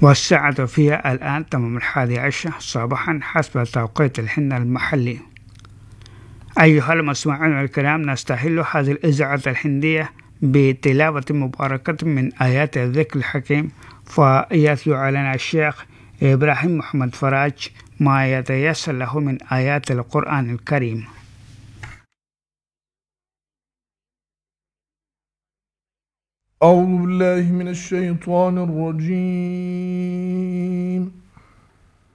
والساعة فيها الآن تمام 11 صباحا حسب توقيت الحين المحلي. أيها المستمعون الكرام، نستهل هذه الإذاعة الهندية بتلاوة مباركة من آيات الذكر الحكيم، فيتلو علينا الشيخ إبراهيم محمد فراج ما يتيسر له من آيات القرآن الكريم. أعوذ بالله من الشيطان الرجيم.